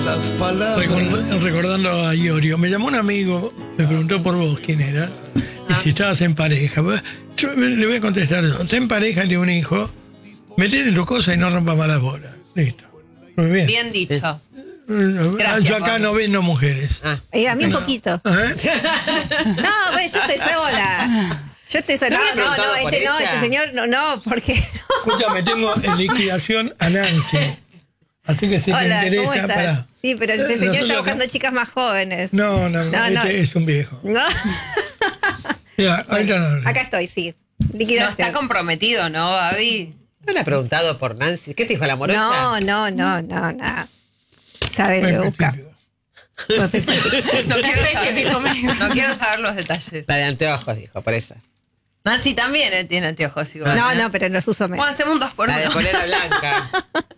las palabras. Recordando a Iorio, me llamó un amigo, me preguntó por vos quién era, y si estabas en pareja. Yo le voy a contestar, está en pareja, tiene un hijo, metete en tu cosa y no rompa malas bolas. Listo. Muy bien. Bien dicho. Gracias, yo acá no vendo mujeres. A mí un poquito. ¿Eh? No, bueno, yo estoy sola. Yo estoy sola. No, este señor no, porque... Escúchame, tengo en liquidación a Nancy. Así que si Hola, te interesa, pará. Sí, pero este señor está buscando chicas más jóvenes. No, es un viejo. No. Ya, ahorita Acá estoy, sí. Liquidación. No está comprometido, ¿no, Babi? ¿No le ha preguntado por Nancy? ¿Qué te dijo la morocha? No. Sabe lo que busca. No quiero saber los detalles. La de anteojos, dijo, por eso. Nancy también tiene anteojos igual. No, pero los uso menos. Bueno, hacemos un 2 por 1. La de polera blanca.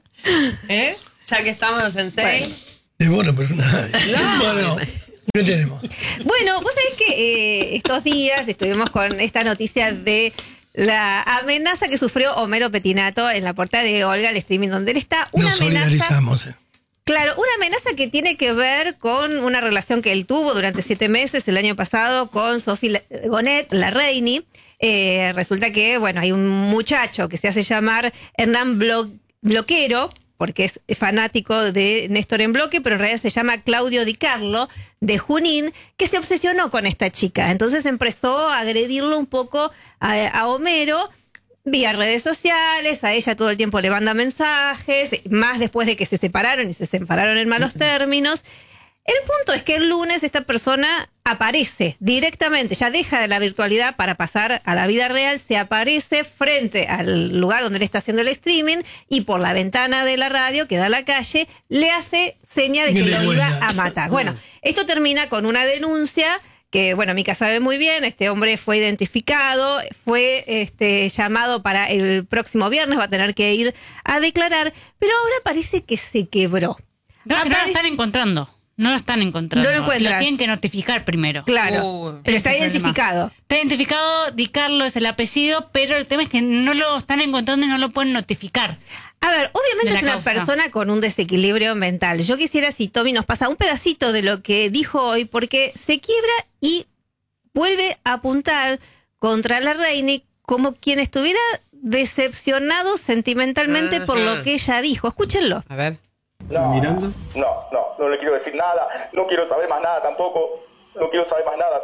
Ya que estamos en sale. Bueno, pero nada. Bueno, ¿qué tenemos? Bueno, vos sabés que estos días estuvimos con esta noticia de la amenaza que sufrió Homero Pettinato en la portada de Olga, el streaming donde él está. Nos solidarizamos. Claro, una amenaza que tiene que ver con una relación que él tuvo durante 7 meses el año pasado con Sophie Gonet Larraini. Resulta que, bueno, hay un muchacho que se hace llamar Hernán Bloquero, porque es fanático de Néstor en Bloque, pero en realidad se llama Claudio Di Carlo, de Junín, que se obsesionó con esta chica. Entonces empezó a agredirlo un poco a Homero vía redes sociales, a ella todo el tiempo le manda mensajes, más después de que se separaron y se separaron en malos términos. El punto es que el lunes esta persona aparece directamente, ya deja de la virtualidad para pasar a la vida real, se aparece frente al lugar donde él está haciendo el streaming y por la ventana de la radio que da a la calle le hace seña de que lo iba a matar. Bueno, esto termina con una denuncia que, bueno, Mica sabe muy bien, este hombre fue identificado, fue llamado para el próximo viernes, va a tener que ir a declarar, pero ahora parece que se quebró. No lo están encontrando. No lo están encontrando. No lo encuentran. Lo tienen que notificar primero. Claro. Pero está identificado. Está identificado, Di Carlo es el apellido, pero el tema es que no lo están encontrando y no lo pueden notificar. A ver, obviamente es una persona con un desequilibrio mental. Yo quisiera, si Tommy nos pasa un pedacito de lo que dijo hoy, porque se quiebra y vuelve a apuntar contra Larraini como quien estuviera decepcionado sentimentalmente por lo que ella dijo. Escúchenlo. A ver. No le quiero decir nada, no quiero saber más nada tampoco, no quiero saber más nada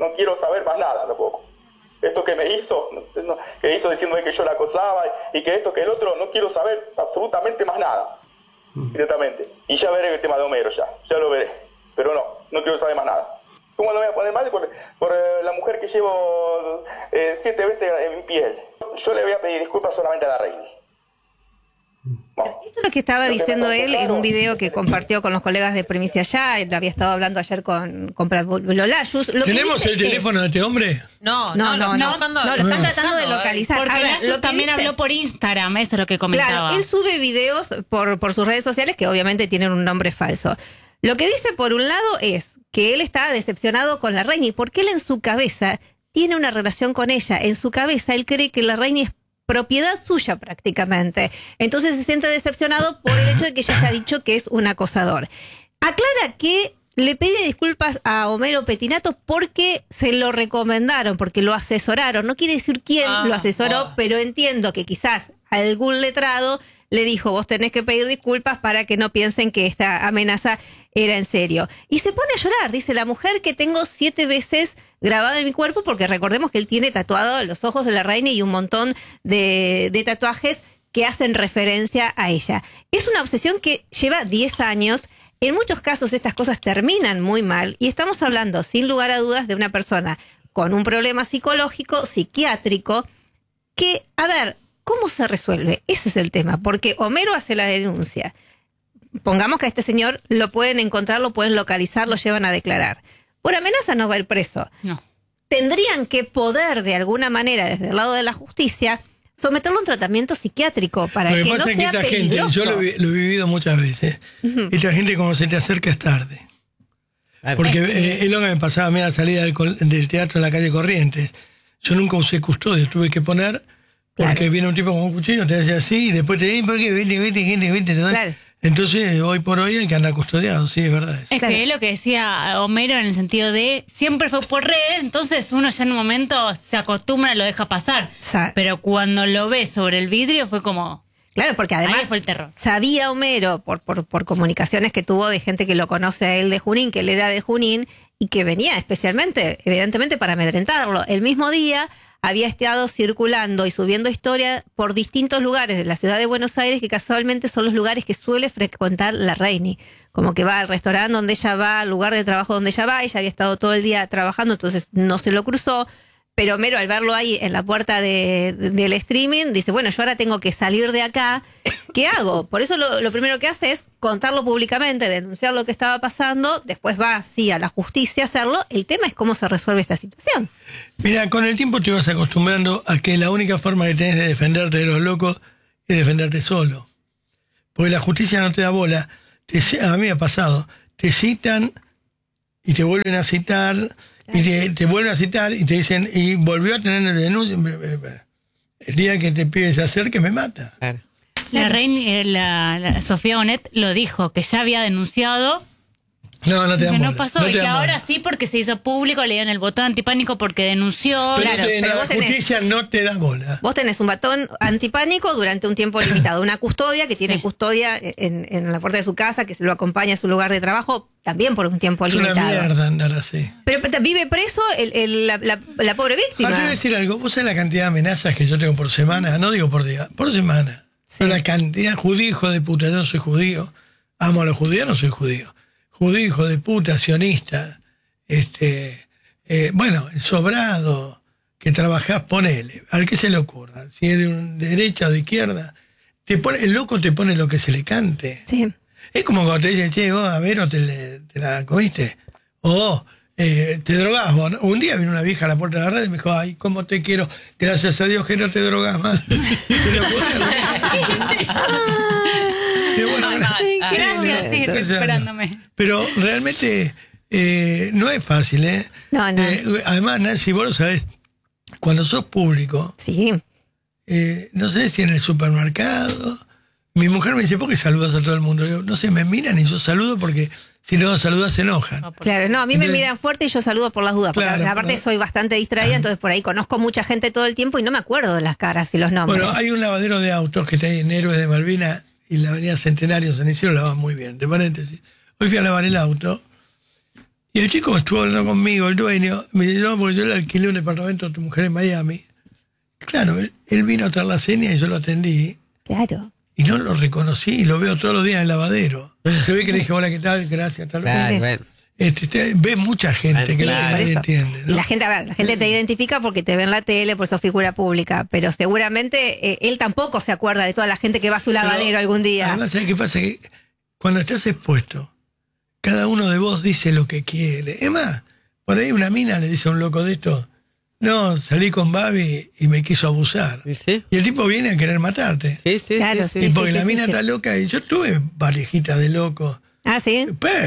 tampoco. Esto que me hizo, que hizo diciéndome que yo la acosaba y que esto, que el otro, no quiero saber absolutamente más nada, directamente. Y ya veré el tema de Homero, ya lo veré, pero no quiero saber más nada. ¿Cómo no me voy a poner mal por la mujer que llevo 7 veces en mi piel? Yo le voy a pedir disculpas solamente a la reina. Esto es lo que estaba diciendo él en un video que compartió con los colegas de Primicia Ya. Él había estado hablando ayer con Lolayus. ¿Tenemos el teléfono de este hombre? No, lo están tratando de localizar. Porque Lolayus también habló por Instagram, eso es lo que comentaba. Claro, él sube videos por sus redes sociales que obviamente tienen un nombre falso. Lo que dice por un lado es que él está decepcionado con Larraini porque él en su cabeza tiene una relación con ella. En su cabeza él cree que Larraini es propiedad suya prácticamente. Entonces se siente decepcionado por el hecho de que ella haya dicho que es un acosador. Aclara que le pide disculpas a Homero Pettinato porque se lo recomendaron, porque lo asesoraron. No quiere decir quién lo asesoró, pero entiendo que quizás algún letrado le dijo, vos tenés que pedir disculpas para que no piensen que esta amenaza era en serio. Y se pone a llorar, dice, la mujer que tengo 7 veces grabada en mi cuerpo, porque recordemos que él tiene tatuado los ojos de Larraini y un montón de tatuajes que hacen referencia a ella. Es una obsesión que lleva 10 años. En muchos casos estas cosas terminan muy mal y estamos hablando, sin lugar a dudas, de una persona con un problema psicológico, psiquiátrico, que, a ver, ¿cómo se resuelve? Ese es el tema, porque Homero hace la denuncia. Pongamos que a este señor lo pueden encontrar, lo pueden localizar, lo llevan a declarar. Por amenaza no va a ir preso. No. Tendrían que poder, de alguna manera, desde el lado de la justicia, someterlo a un tratamiento psiquiátrico para que no sea peligroso. Yo lo he vivido muchas veces. Esta gente, cuando se te acerca, es tarde. Porque es lo que me pasaba a mí a la salida del teatro en la calle Corrientes. Yo nunca usé custodio, tuve que poner, porque viene un tipo con un cuchillo, te hace así, y después te dice, ¿por qué? Vete, te doy. Claro. Entonces, hoy por hoy hay que andar custodiado, sí, es verdad eso. Es Claro. que es lo que decía Homero en el sentido de siempre fue por redes, entonces uno ya en un momento se acostumbra, lo deja pasar. Pero cuando lo ve sobre el vidrio fue como... Claro, porque además Ahí fue el terror. sabía Homero por comunicaciones que tuvo de gente que lo conoce a él de Junín, que él era de Junín, y que venía especialmente, evidentemente, para amedrentarlo. El mismo día había estado circulando y subiendo historia por distintos lugares de la ciudad de Buenos Aires, que casualmente son los lugares que suele frecuentar la Reini. Como que va al restaurante donde ella va, al lugar de trabajo donde ella va, ella había estado todo el día trabajando, entonces no se lo cruzó. Pero Homero, al verlo ahí en la puerta del streaming, dice, bueno, yo ahora tengo que salir de acá. ¿Qué hago? Por eso lo primero que hace es contarlo públicamente, denunciar lo que estaba pasando, después va, sí, a la justicia a hacerlo. El tema es cómo se resuelve esta situación. Mira, con el tiempo te vas acostumbrando a que la única forma que tenés de defenderte de los locos es defenderte solo. Porque la justicia no te da bola. A mí me ha pasado. Te citan y te vuelven a citar... Y te vuelven a citar y te dicen, y volvió a tener denuncia. El día que te pides hacer, que me mata. Claro. La reina, la Sofía Bonet lo dijo, que ya había denunciado. No te dan Que bola. no pasó, No te y que dan ahora bola. sí porque se hizo público, le dieron el botón antipánico porque denunció. Pero Claro, pero la vos tenés- justicia no te da bola. Vos tenés un batón antipánico durante un tiempo limitado, una custodia que tiene Sí. custodia en la puerta de su casa, que se lo acompaña a su lugar de trabajo, también por un tiempo Es una limitado. mierda andar así. Pero vive preso la pobre víctima. Te voy a decir algo. ¿Vos sabés la cantidad de amenazas que yo tengo por semana? No digo por día, por semana. Sí. Pero la cantidad, judío, hijo de puta, yo no soy judío. Amo a los judíos, no soy judío. Judío, hijo de puta, sionista. Bueno, sobrado, que trabajás, ponele. Al que se le ocurra. Si es de derecha o de izquierda. El loco te pone lo que se le cante. Sí. Es como cuando te dicen, che, vos, a ver, o te la comiste. O te drogás vos, ¿no? Un día vino una vieja a la puerta de la red y me dijo, ay, cómo te quiero. Gracias a Dios que no te drogás más. Se lo Gracias, sí, estoy Gracias. esperándome. Pero realmente no es fácil, ¿eh? No. Además, Nancy, vos lo sabés, cuando sos público, Sí. no sé si en el supermercado, mi mujer me dice, ¿por qué saludas a todo el mundo? Yo, no sé, me miran y yo saludo porque si no saludas se enojan. Claro, no, a mí me Entonces- miran fuerte y yo saludo por las dudas, porque Claro, aparte claro. soy bastante distraída, entonces por ahí conozco mucha gente todo el tiempo y no me acuerdo de las caras y los nombres. Bueno, hay un lavadero de autos que está ahí en Héroes de Malvinas y la avenida Centenario, San Isidro, lavan muy bien, de paréntesis. Hoy fui a lavar el auto y el chico estuvo hablando conmigo, el dueño, me dice, no, porque yo le alquilé un departamento a tu mujer en Miami. Claro, él vino a traer la seña y yo lo atendí Claro. y no lo reconocí y lo veo todos los días en el lavadero. Se ve que le dije, hola, ¿qué tal? Gracias, tal vez. Claro, Sí. bueno. Ves mucha gente que Claro, nadie eso. entiende, ¿no? Y la gente, a ver, la gente te identifica porque te ve en la tele, por sos figura pública, pero seguramente él tampoco se acuerda de toda la gente que va a su lavadero Pero, algún día. Además, ¿sabes qué pasa? Que cuando estás expuesto, cada uno de vos dice lo que quiere. Es más, por ahí una mina le dice a un loco de esto, no, salí con Babi y me quiso abusar. ¿Y sí? Y el tipo viene a querer matarte. Sí, sí, Claro, sí, Y sí. porque sí, la sí, mina sí. está loca, y yo tuve parejitas de locos, Ah, sí.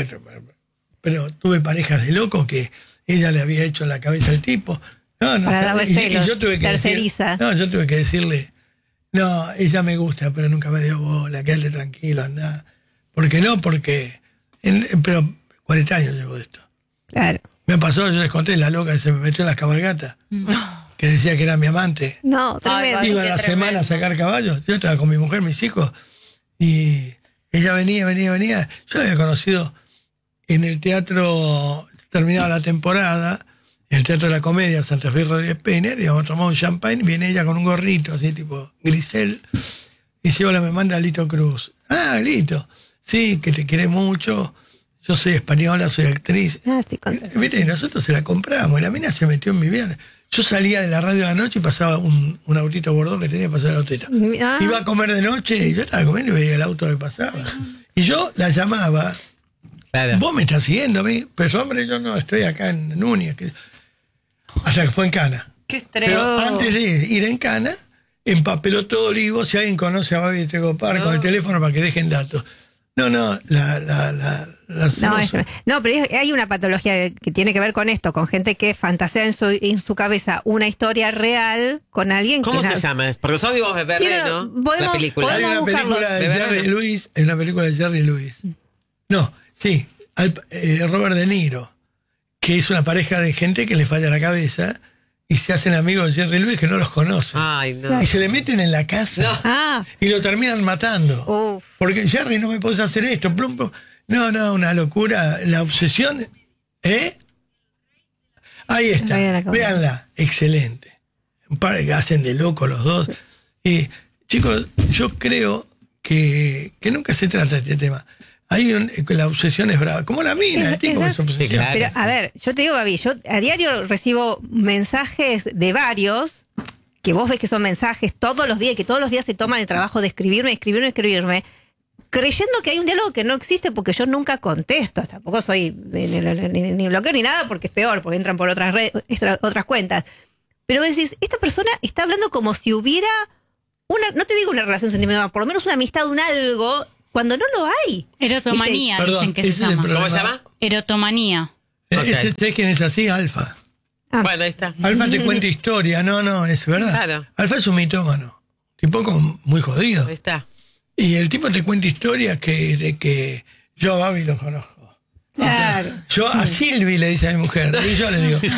pero tuve parejas de locos que ella le había hecho en la cabeza al tipo. No, Para darle y celos, yo tuve que terceriza. yo tuve que decirle, no, ella me gusta, pero nunca me dio bola, quédate tranquilo, anda. ¿Por qué no? Porque, pero 40 años llevo de esto. Claro. Me pasó, yo les conté, la loca que se me metió en las cabalgatas, que decía que era mi amante. No, tremendo. Ay, Iba a qué la tremendo. semana a sacar caballos. Yo estaba con mi mujer, mis hijos, y ella venía. Yo la había conocido en el teatro, terminaba la temporada, en el Teatro de la Comedia, Santa Fe y Rodríguez Peña, y íbamos a tomar un champagne, viene ella con un gorrito, así tipo grisel, y dice, hola, me manda Lito Cruz. Ah, Lito, sí, que te quiere mucho, yo soy española, soy actriz. Ah, sí, contento. Viste, y nosotros se la compramos, y la mina se metió en mi vida. Yo salía de la radio de la noche y pasaba un autito bordó que tenía que pasar la autita. Ah. Iba a comer de noche y yo estaba comiendo y veía el auto que pasaba. Y yo la llamaba, Claro. vos me estás siguiendo a mí, pero hombre, yo no estoy acá en Núñez. Hasta que fue en Cana. Qué Pero estrés. antes de ir en Cana, empapeló todo Olivo, si alguien conoce a Babi Tregopar, con el teléfono para que dejen datos. No, pero hay una patología que tiene que ver con esto, con gente que fantasea en su cabeza una historia real con alguien. ¿Cómo que se llama? Porque sos vos de Berlín, ¿no? La película. Hay una película de Jerry Lewis. Es una película de Jerry Lewis. No, sí. Robert De Niro. Que es una pareja de gente que le falla la cabeza y se hacen amigos de Jerry Lewis que no los conocen. Ay, no. Y se le meten en la casa y lo terminan matando. Porque Jerry, no me podés hacer esto. Plum, plum. No, una locura. La obsesión. Ahí está. Véanla. Excelente. Hacen de loco los dos. Y chicos, yo creo que nunca se trata de este tema. La obsesión es brava. Como la mina, el tipo que es obsesión. Claro. Pero, a ver, yo te digo, Babi, yo a diario recibo mensajes de varios, que vos ves que son mensajes todos los días, y que todos los días se toman el trabajo de escribirme, creyendo que hay un diálogo que no existe, porque yo nunca contesto. Tampoco soy ni bloqueo ni nada, porque es peor, porque entran por otras cuentas. Pero vos decís, esta persona está hablando como si hubiera no te digo una relación sentimental, por lo menos una amistad, un algo, cuando no lo hay. Erotomanía, dicen que se llama. ¿Cómo se llama? Erotomanía. ¿Es quien es así? Alfa. Bueno, ahí está. Alfa te cuenta historia. No, es verdad. Claro. Alfa es un mitómano. Tipo muy jodido. Ahí está. Y el tipo te cuenta historias que yo a Babi lo conozco. Claro. Yo a Silvi le dice a mi mujer, y yo le digo,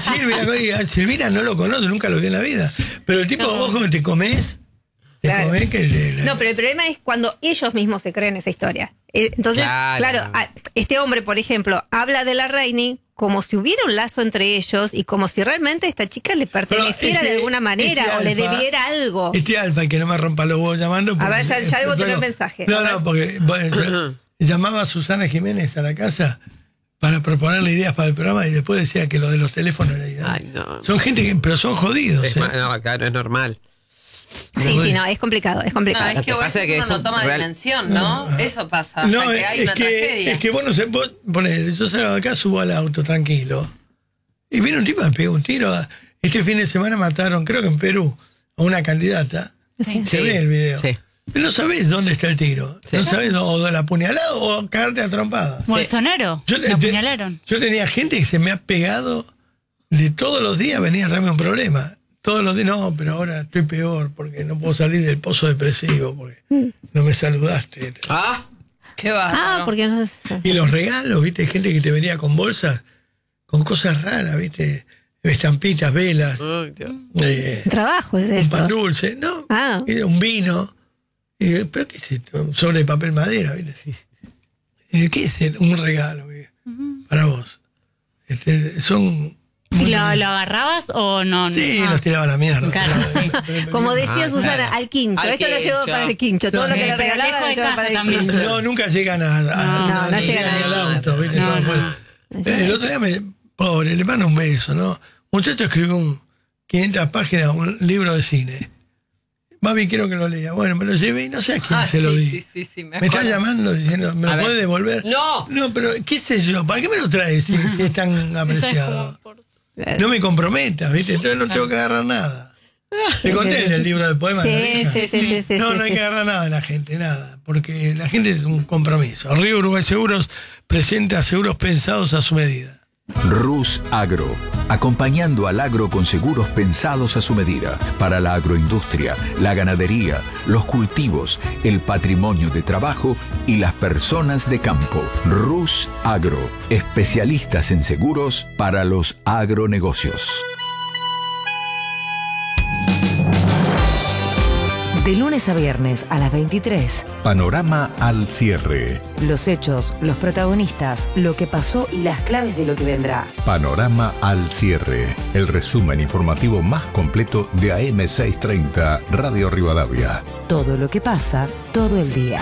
a Silvina no lo conoce, nunca lo vi en la vida. Pero el tipo, ojo, que te comes. Claro. No, pero el problema es cuando ellos mismos se creen esa historia. Entonces, claro, este hombre, por ejemplo, habla de la Rainy como si hubiera un lazo entre ellos y como si realmente esta chica le perteneciera de alguna manera o le debiera algo. Alfa, y que no me rompa los huevos llamando. A ver, ya debo tener mensaje. No, porque llamaba a Susana Jiménez a la casa para proponerle ideas para el programa y después decía que lo de los teléfonos era idea. Ay, no. Son gente pero son jodidos. No, claro, es normal. Sí, no, es complicado. No, es que pasa que uno no toma dimensión, ¿no? Eso pasa, no, que hay una tragedia. Es que vos no sé, yo salgo de acá, subo al auto tranquilo y viene un tipo me pegó un tiro. Este fin de semana mataron, creo que en Perú, a una candidata. Se ve el video. Sí. Pero no sabés dónde está el tiro. Sí. No sabés o de la apuñalada o cagarte a trompadas. Bolsonaro. Lo apuñalaron. Yo tenía gente que se me ha pegado de todos los días, venía a darme un problema. Todos los días, no, pero ahora estoy peor porque no puedo salir del pozo depresivo porque no me saludaste. Qué bárbaro. Porque no sé. Y los regalos, viste, hay gente que te venía con bolsas, con cosas raras, viste, estampitas, velas. Ay, Dios. Trabajo es eso. Un pan dulce, ¿no? Un vino. ¿Pero qué es esto? Un sobre de papel madera, ¿viste? ¿Qué es esto? Un regalo, ¿viste? Para vos. Son... ¿Y lo agarrabas o no? Sí, los tiraba a la mierda. Claro, sí. Como decía Susana, al quincho. Esto lo llevo para el quincho. Todo lo que le regalaba lo llevo para el quincho. No, nunca llegan no llegan ni al auto, ¿viste? El otro día pobre, le mando un beso, ¿no? Un muchacho escribió 500 páginas, un libro de cine. Mami, quiero que lo lea. Bueno, me lo llevé y no sé a quién se lo di. Sí, me está llamando diciendo, ¿me lo puede devolver? No, pero qué sé yo, ¿para qué me lo traes si es tan apreciado? No me comprometas, ¿viste? Entonces no tengo que agarrar nada. Te conté en el libro de poemas. Sí. No hay que agarrar nada de la gente, nada. Porque la gente es un compromiso. Río Uruguay Seguros presenta seguros pensados a su medida. Rus Agro, acompañando al agro con seguros pensados a su medida, para la agroindustria, la ganadería, los cultivos, el patrimonio de trabajo y las personas de campo. Rus Agro, especialistas en seguros para los agronegocios. De lunes a viernes a las 23. Panorama al cierre. Los hechos, los protagonistas, lo que pasó y las claves de lo que vendrá. Panorama al cierre. El resumen informativo más completo de AM630 Radio Rivadavia. Todo lo que pasa, todo el día.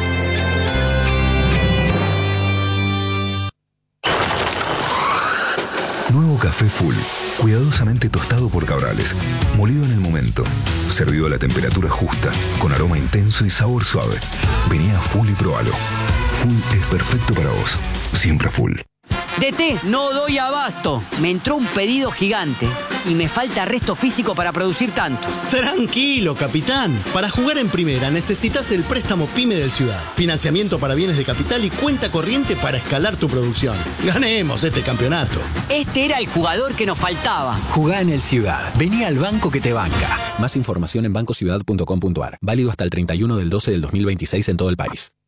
Nuevo café Full. Cuidadosamente tostado por Cabrales. Molido en el momento. Servido a la temperatura justa. Con aroma intenso y sabor suave. Vení a Full y probalo. Full es perfecto para vos. Siempre Full. DT, no doy abasto. Me entró un pedido gigante y me falta resto físico para producir tanto. Tranquilo, capitán. Para jugar en primera necesitas el préstamo PYME del Ciudad. Financiamiento para bienes de capital y cuenta corriente para escalar tu producción. Ganemos este campeonato. Este era el jugador que nos faltaba. Jugá en el Ciudad. Vení al banco que te banca. Más información en bancociudad.com.ar. Válido hasta el 31/12/2026 en todo el país.